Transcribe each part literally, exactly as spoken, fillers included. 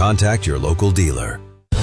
contact your local dealer.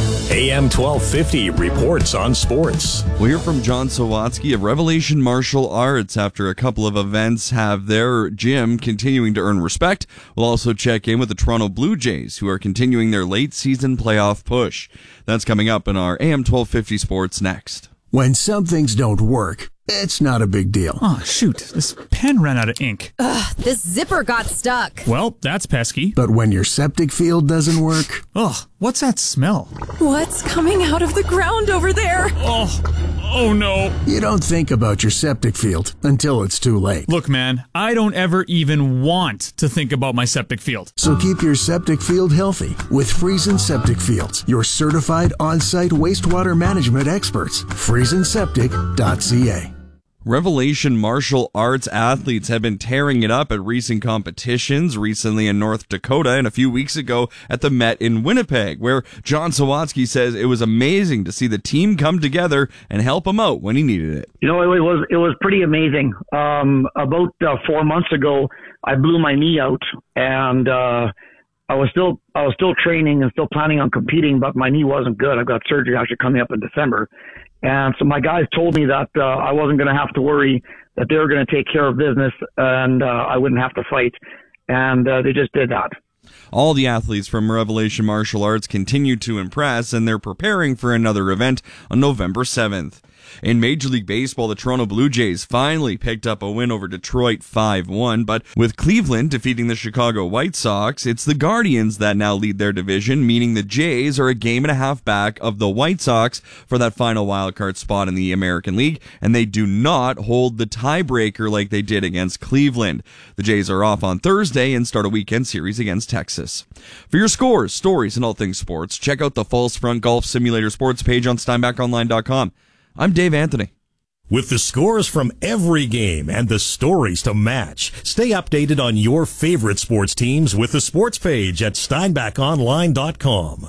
A M twelve fifty reports on sports. We'll hear from John Sawatsky of Revelation Martial Arts after a couple of events have their gym continuing to earn respect. We'll also check in with the Toronto Blue Jays, who are continuing their late season playoff push. That's coming up in our A M twelve fifty Sports next. When some things don't work, it's not a big deal. Oh, shoot. This pen ran out of ink. Ugh, this zipper got stuck. Well, that's pesky. But when your septic field doesn't work... Ugh, what's that smell? What's coming out of the ground over there? Oh, oh no. You don't think about your septic field until it's too late. Look, man, I don't ever even want to think about my septic field. So keep your septic field healthy with Friesen Septic Fields, your certified on-site wastewater management experts. friesen septic dot c a. Revelation Martial Arts athletes have been tearing it up at recent competitions, recently in North Dakota and a few weeks ago at the Met in Winnipeg, where John Sawatsky says it was amazing to see the team come together and help him out when he needed it. You know, it was it was pretty amazing. Um, about uh, four months ago, I blew my knee out, and uh, I was still I was still training and still planning on competing, but my knee wasn't good. I've got surgery actually coming up in December. And so my guys told me that uh, I wasn't going to have to worry, that they were going to take care of business, and uh, I wouldn't have to fight. And uh, they just did that. All the athletes from Revelation Martial Arts continue to impress, and they're preparing for another event on November seventh. In Major League Baseball, the Toronto Blue Jays finally picked up a win over Detroit five one, but with Cleveland defeating the Chicago White Sox, it's the Guardians that now lead their division, meaning the Jays are a game and a half back of the White Sox for that final wildcard spot in the American League, and they do not hold the tiebreaker like they did against Cleveland. The Jays are off on Thursday and start a weekend series against Texas. For your scores, stories, and all things sports, check out the False Front Golf Simulator sports page on steinbach online dot com. I'm Dave Anthony. With the scores from every game and the stories to match, stay updated on your favorite sports teams with the sports page at steinbach online dot com.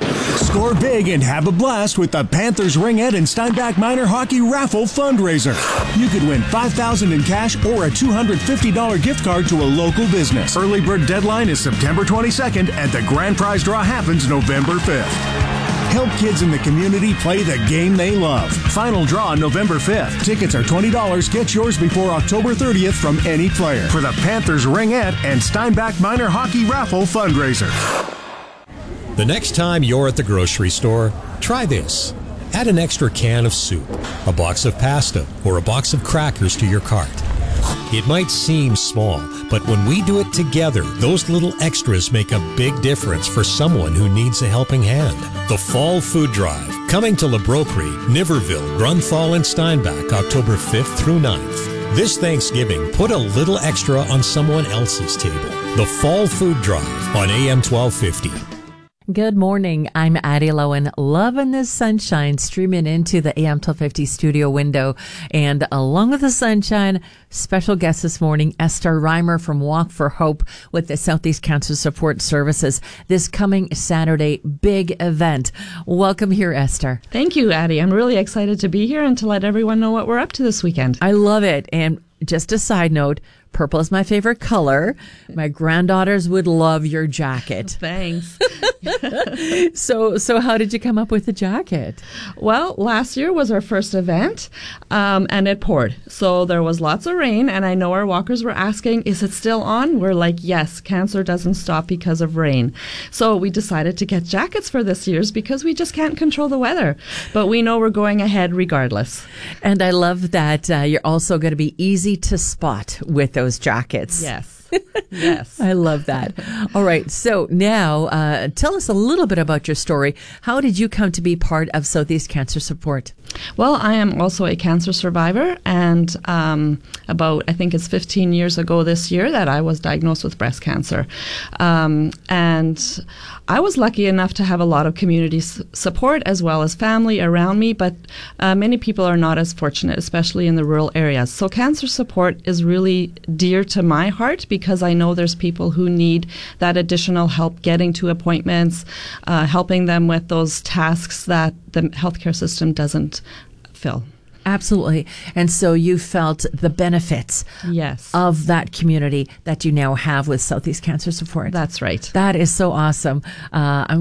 Score big and have a blast with the Panthers Ringette and Steinbach Minor Hockey Raffle fundraiser. You could win five thousand dollars in cash or a two hundred fifty dollars gift card to a local business. Early bird deadline is September twenty-second, and the grand prize draw happens November fifth. Help kids in the community play the game they love. Final draw November fifth. Tickets are twenty dollars. Get yours before October thirtieth from any player for the Panthers Ringette and Steinbach Minor Hockey Raffle fundraiser. The next time you're at the grocery store, try this. Add an extra can of soup, a box of pasta, or a box of crackers to your cart. It might seem small, but when we do it together, those little extras make a big difference for someone who needs a helping hand. The Fall Food Drive, coming to LaBroquerie, Niverville, Grunthal, and Steinbach, October fifth through ninth. This Thanksgiving, put a little extra on someone else's table. The Fall Food Drive on A M twelve fifty. Good morning. I'm Addie Lowen, loving this sunshine streaming into the A M twelve fifty studio window. And along with the sunshine, special guest this morning, Esther Reimer from Walk for Hope with the Southeast Cancer Support Services. This coming Saturday, big event. Welcome here, Esther. Thank you, Addie. I'm really excited to be here and to let everyone know what we're up to this weekend. I love it. And just a side note, purple is my favorite color. My granddaughters would love your jacket. Thanks. so so how did you come up with the jacket? Well, last year was our first event, um, and it poured. So there was lots of rain, and I know our walkers were asking, is it still on? We're like, yes, cancer doesn't stop because of rain. So we decided to get jackets for this year's because we just can't control the weather. But we know we're going ahead regardless. And I love that uh, you're also going to be easy to spot with those jackets. Yes. Yes. I love that. All right. So now uh, tell us a little bit about your story. How did you come to be part of Southeast Cancer Support? Well, I am also a cancer survivor, and um, about, I think it's fifteen years ago this year that I was diagnosed with breast cancer. Um, and I was lucky enough to have a lot of community s- support as well as family around me, but uh, many people are not as fortunate, especially in the rural areas. So cancer support is really dear to my heart because I know there's people who need that additional help getting to appointments, uh, helping them with those tasks that the healthcare system doesn't fill. Absolutely. And so you felt the benefits yes. of that community that you now have with Southeast Cancer Support. That's right. That is so awesome. Uh, I'm